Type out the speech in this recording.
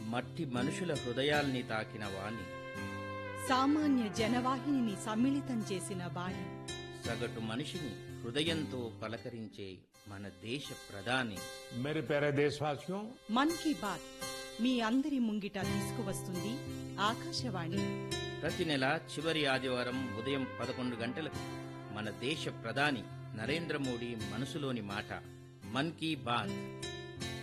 మట్టి మనుషుల హృదయాల్ని తాకిన వాణి, సామాన్య జనవాహినిని సమ్మిళితం చేసిన వాణి, సగటు మనిషిని హృదయంతో పలకరించే మన దేశ ప్రధాని. मेरे प्यारे देशवासियों, మన్ కీ బాత్ మీ అందరి ముంగిట తీసుకువస్తుంది ఆకాశవాణి. ప్రతి నెల చివరి ఆదివారం ఉదయం 11 గంటలకు మన దేశ ప్రధాని నరేంద్ర మోడీ మనసులోని మాట మన్ కీ బాత్